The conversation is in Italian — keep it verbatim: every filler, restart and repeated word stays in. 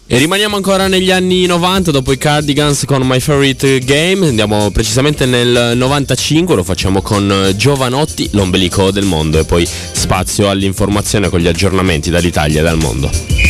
E rimaniamo ancora negli anni novanta, dopo i Cardigans con My Favorite Game, andiamo precisamente nel novantacinque, lo facciamo con Giovanotti, l'ombelico del mondo, e poi spazio all'informazione con gli aggiornamenti dall'Italia e dal mondo.